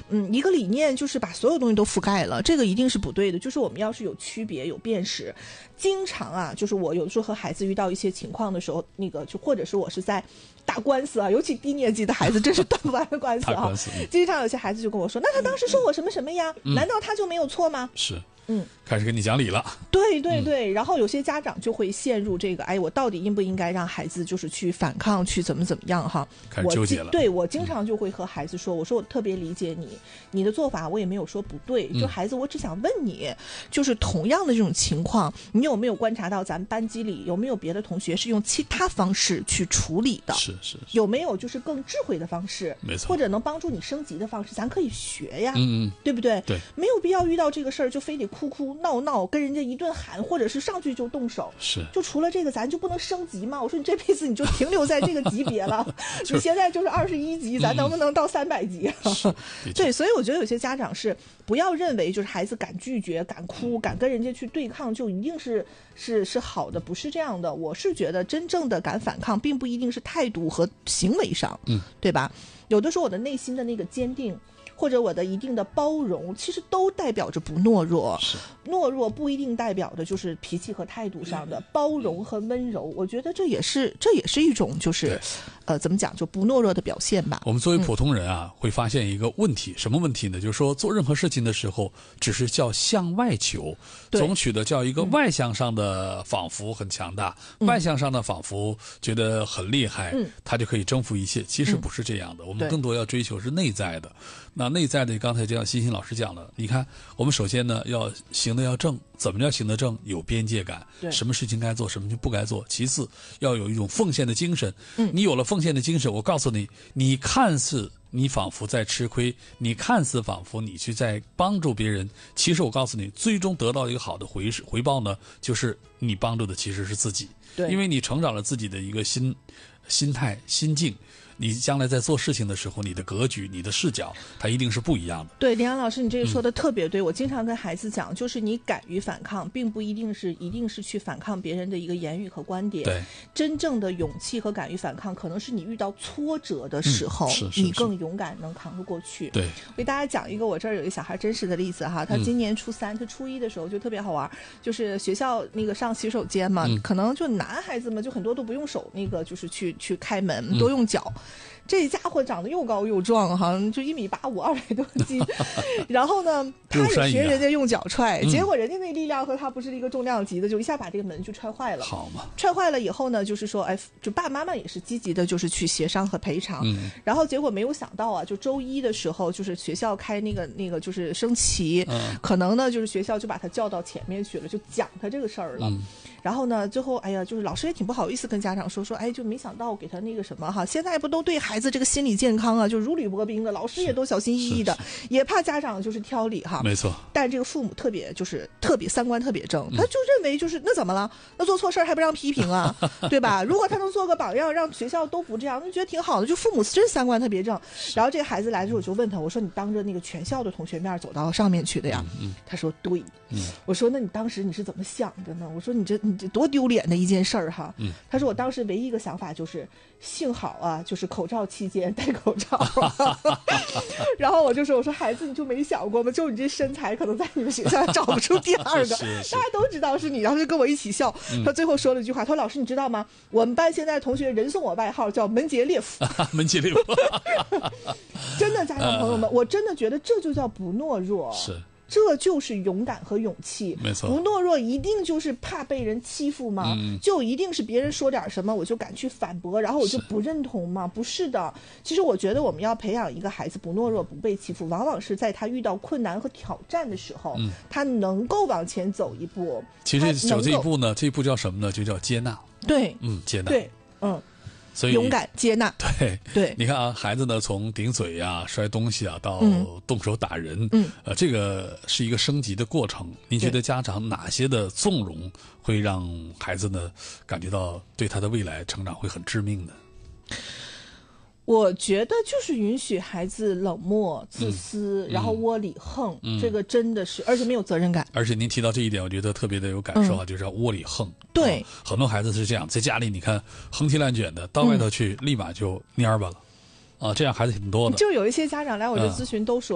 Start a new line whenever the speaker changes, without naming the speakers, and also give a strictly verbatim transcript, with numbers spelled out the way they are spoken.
嗯，一个理念就是把所有东西都覆盖了，这个一定是不对的。就是我们要是有区别、有辨识，经常啊，就是我有的时候和孩子遇到一些情况的时候，那个就或者是我是在打官司啊，尤其低年级的孩子真是断不完的官司啊。经常有些孩子就跟我说，那他当时说我什么什么呀？嗯、难道他就没有错吗？
是。
嗯，
开始跟你讲理了。
对对对、嗯，然后有些家长就会陷入这个，哎，我到底应不应该让孩子就是去反抗，去怎么怎么样哈？
开始纠结了。
我对我经常就会和孩子说，我说我特别理解你，你的做法我也没有说不对，就孩子，我只想问你，就是同样的这种情况，你有没有观察到咱们班级里有没有别的同学是用其他方式去处理的？
是是是。
有没有就是更智慧的方式？
没错。
或者能帮助你升级的方式，咱可以学呀。
嗯嗯，
对不对？
对，
没有必要遇到这个事儿就非得哭哭闹闹。跟人家一顿喊，或者是上去就动手，
是
就除了这个，咱就不能升级吗？我说你这辈子你就停留在这个级别了，你现在就是二十一级，咱能不能到三百级啊？对，所以我觉得有些家长是不要认为就是孩子敢拒绝、敢哭、敢跟人家去对抗，就一定是是是好的，不是这样的。我是觉得真正的敢反抗，并不一定是态度和行为上，
嗯，
对吧？有的时候我的内心的那个坚定。或者我的一定的包容，其实都代表着不懦弱。
是，
懦弱不一定代表的就是脾气和态度上的、嗯、包容和温柔。我觉得这也是这也是一种就是，呃，怎么讲，就不懦弱的表现吧。
我们作为普通人啊，嗯、会发现一个问题，什么问题呢？就是说做任何事情的时候，只是叫向外求，总取得叫一个外向上的仿佛很强大，嗯、外向上的仿佛觉得很厉害，嗯、他就可以征服一切。其实不是这样的，嗯、我们更多要追求是内在的。那内在的，刚才就像欣欣老师讲了，你看，我们首先呢要行得要正，怎么叫行得正？有边界感，什么事情该做，什么就不该做。其次，要有一种奉献的精神。嗯，你有了奉献的精神，我告诉你，你看似你仿佛在吃亏，你看似仿佛你去在帮助别人，其实我告诉你，最终得到一个好的回回报呢，就是你帮助的其实是自己。
对，
因为你成长了自己的一个心心态心境。你将来在做事情的时候，你的格局、你的视角，它一定是不一样的。
对，林阳老师，你这个说的特别对。嗯、我经常跟孩子讲，就是你敢于反抗，并不一定是一定是去反抗别人的一个言语和观点。
对，
真正的勇气和敢于反抗，可能是你遇到挫折的时候，
嗯、是是是
你更勇敢，能扛得过去。
对，
给大家讲一个我这儿有一个小孩真实的例子哈，他今年初三，嗯、他初一的时候就特别好玩，就是学校那个上洗手间嘛，嗯、可能就男孩子嘛，就很多都不用手，那个就是去去开门，都用脚。嗯这家伙长得又高又壮，好像就一米八五，二百多斤。然后呢，他也学人家用脚踹，结果人家那力量和他不是一个重量级的，就一下把这个门就踹坏了。
好嘛，
踹坏了以后呢，就是说，哎，就爸爸妈妈也是积极的，就是去协商和赔偿。嗯。然后结果没有想到啊，就周一的时候，就是学校开那个那个就是升旗，嗯、可能呢就是学校就把他叫到前面去了，就讲他这个事儿了。嗯。然后呢，最后哎呀，就是老师也挺不好意思跟家长说说，哎，就没想到给他那个什么哈，现在不都对孩子这个心理健康啊，就如履薄冰的，老师也都小心翼翼的，也怕家长就是挑理哈。
没错。
但这个父母特别就是特别三观特别正，他就认为就是那怎么了？那做错事儿还不让批评啊，对吧？如果他能做个榜样，让学校都不这样，那觉得挺好的。就父母真三观特别正。然后这个孩子来的时候，我就问他，我说你当着那个全校的同学面走到上面去的呀？嗯、他说对。嗯、我说那你当时你是怎么想的呢？我说你这你这多丢脸的一件事儿哈。嗯、他说我当时唯一一个想法就是幸好啊，就是口罩期间戴口罩。然后我就说我说孩子你就没想过吗？就你这身材可能在你们学校找不出第二个，大家都知道是你。然后就跟我一起笑。嗯、他最后说了一句话，他说老师你知道吗？我们班现在同学人送我外号叫门捷列夫。
门捷列夫。
真的，家长朋友们，呃、我真的觉得这就叫不懦弱。
是。
这就是勇敢和勇气。
没错。
不懦弱一定就是怕被人欺负吗？嗯、就一定是别人说点什么我就敢去反驳，然后我就不认同吗？不是的。其实我觉得我们要培养一个孩子不懦弱不被欺负，往往是在他遇到困难和挑战的时候，嗯、他能够往前走一步。
其实走这一步呢，这一步叫什么呢？就叫接纳。
对，
嗯，接纳。
对，嗯。
所以
勇敢接纳。
对
对，
你看啊，孩子呢从顶嘴啊、摔东西啊到动手打人，
嗯，
呃，这个是一个升级的过程。您觉得家长哪些的纵容会让孩子呢感觉到对他的未来成长会很致命呢？
我觉得就是允许孩子冷漠、自私，嗯、然后窝里横，嗯、这个真的是，而且没有责任感。
而且您提到这一点，我觉得特别的有感受啊，嗯、就是要窝里横。
对、
啊，很多孩子是这样，在家里你看横七乱卷的，到外头去、嗯、立马就蔫巴了，啊，这样孩子挺多的。
就有一些家长来我这咨询都说。